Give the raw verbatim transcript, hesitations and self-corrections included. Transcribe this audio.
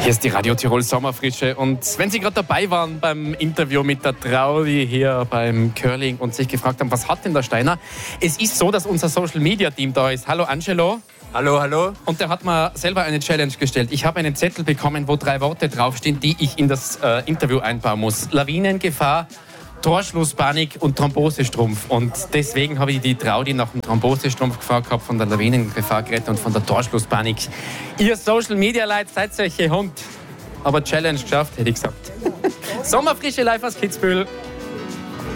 Hier ist die Radio Tirol Sommerfrische und wenn Sie gerade dabei waren beim Interview mit der Traudi hier beim Curling und sich gefragt haben, was hat denn der Steiner? Es ist so, dass unser Social Media Team da ist. Hallo Angelo. Hallo, hallo. Und der hat mir selber eine Challenge gestellt. Ich habe einen Zettel bekommen, wo drei Worte draufstehen, die ich in das äh, Interview einbauen muss. Lawinengefahr, Torschlusspanik und Thrombosestrumpf. Und deswegen habe ich die Traudi nach dem Thrombosestrumpf gefragt, habe von der Lawinengefahr geredet und von der Torschlusspanik. Ihr Social Media Leute seid solche Hund. Aber Challenge geschafft, hätte ich gesagt. Sommerfrische live aus Kitzbühel.